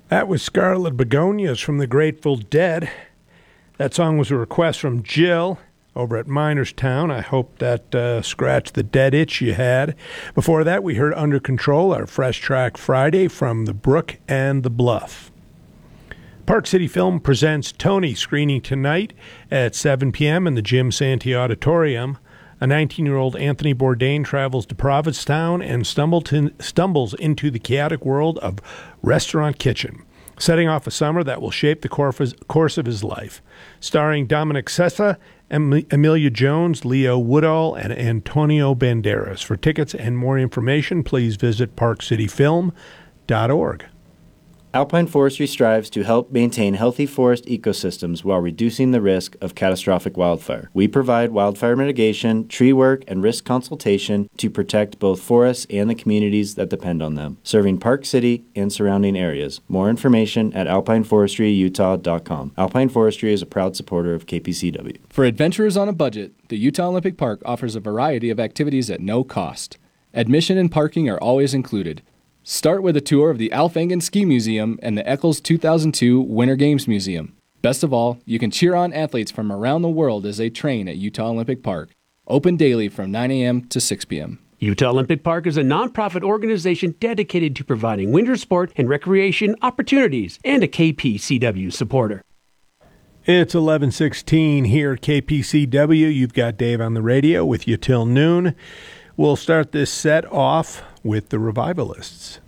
That was Scarlet Begonias from the Grateful Dead. That song was a request from Jill over at Minerstown. I hope that scratched the dead itch you had. Before that, we heard Under Control, our Fresh Track Friday from The Brook and the Bluff. Park City Film presents Tony, screening tonight at 7 p.m. in the Jim Santee Auditorium. A 19-year-old Anthony Bourdain travels to Provincetown and stumbles into the chaotic world of Restaurant Kitchen, setting off a summer that will shape the course of his life. Starring Dominic Sessa, Emilia Jones, Leo Woodall, and Antonio Banderas. For tickets and more information, please visit parkcityfilm.org. Alpine Forestry strives to help maintain healthy forest ecosystems while reducing the risk of catastrophic wildfire. We provide wildfire mitigation, tree work, and risk consultation to protect both forests and the communities that depend on them, serving Park City and surrounding areas. More information at alpineforestryutah.com. Alpine Forestry is a proud supporter of KPCW. For adventurers on a budget, the Utah Olympic Park offers a variety of activities at no cost. Admission and parking are always included. Start with a tour of the Alf Engen Ski Museum and the Eccles 2002 Winter Games Museum. Best of all, you can cheer on athletes from around the world as they train at Utah Olympic Park. Open daily from 9 a.m. to 6 p.m. Utah Olympic Park is a nonprofit organization dedicated to providing winter sport and recreation opportunities and a KPCW supporter. It's 11:16 here at KPCW. You've got Dave on the radio with you till noon. We'll start this set off with the Revivalists.